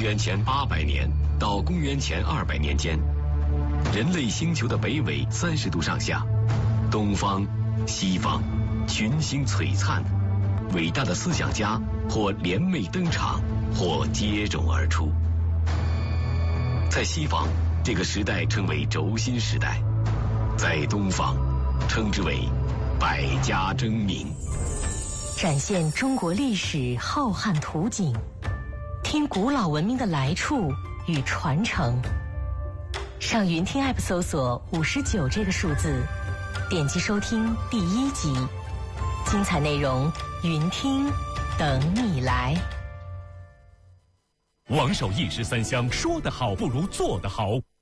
元前800年到公元前200年间，人类星球的北纬30度上下，东方、西方群星璀璨，伟大的思想家或联袂登场，或接踵而出。在西方，这个时代称为轴心时代；在东方，称之为百家争鸣。 展现中国历史浩瀚图景，听古老文明的来处与传承。上云听 App 搜索59这个数字，点击收听第1集，精彩内容云听等你来。 王守义13香，说得好不如做得好。